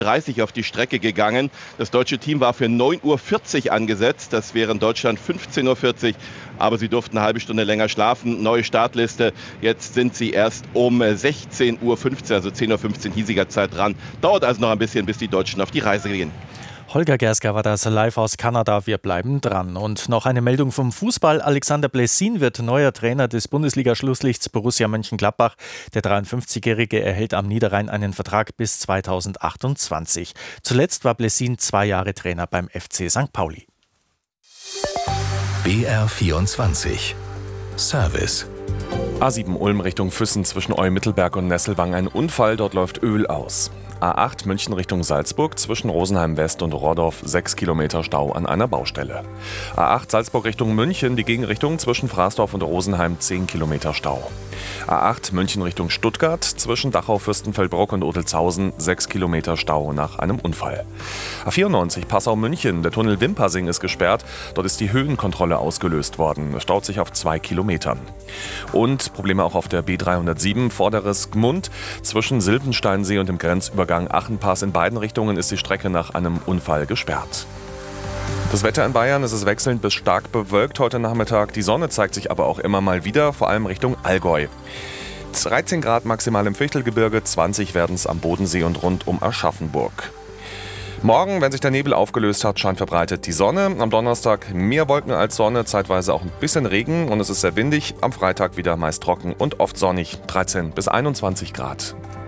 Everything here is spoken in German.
30 auf die Strecke gegangen. Das deutsche Team war für 9:40 Uhr angesetzt. Das wäre in Deutschland 15:40 Uhr. Aber sie durften eine halbe Stunde länger schlafen. Neue Startliste. Jetzt sind sie erst um 16:15 Uhr, also 10:15 Uhr hiesiger Zeit dran. Dauert also noch ein bisschen, bis die Deutschen auf die Reise gehen. Holger Gersker war das live aus Kanada. Wir bleiben dran. Und noch eine Meldung vom Fußball. Alexander Blessin wird neuer Trainer des Bundesliga-Schlusslichts Borussia Mönchengladbach. Der 53-Jährige erhält am Niederrhein einen Vertrag bis 2028. Zuletzt war Blessin 2 Jahre Trainer beim FC St. Pauli. BR24 Service. A7 Ulm Richtung Füssen zwischen Eu-Mittelberg und Nesselwang. Ein Unfall, dort läuft Öl aus. A8 München Richtung Salzburg zwischen Rosenheim West und Rohrdorf 6 Kilometer Stau an einer Baustelle. A8 Salzburg Richtung München, die Gegenrichtung zwischen Fraßdorf und Rosenheim 10 Kilometer Stau. A8 München Richtung Stuttgart zwischen Dachau, Fürstenfeldbruck und Odelzhausen 6 Kilometer Stau nach einem Unfall. A94 Passau München, der Tunnel Wimpassing ist gesperrt, dort ist die Höhenkontrolle ausgelöst worden. Es staut sich auf 2 Kilometern. Und Probleme auch auf der B307 Vorderes Gmund zwischen Silbensteinsee und dem Grenzübergang Achenpass. In beiden Richtungen ist die Strecke nach einem Unfall gesperrt. Das Wetter in Bayern, es ist wechselnd bis stark bewölkt heute Nachmittag. Die Sonne zeigt sich aber auch immer mal wieder, vor allem Richtung Allgäu. 13 Grad maximal im Fichtelgebirge, 20 werden es am Bodensee und rund um Aschaffenburg. Morgen, wenn sich der Nebel aufgelöst hat, scheint verbreitet die Sonne. Am Donnerstag mehr Wolken als Sonne, zeitweise auch ein bisschen Regen und es ist sehr windig. Am Freitag wieder meist trocken und oft sonnig, 13 bis 21 Grad.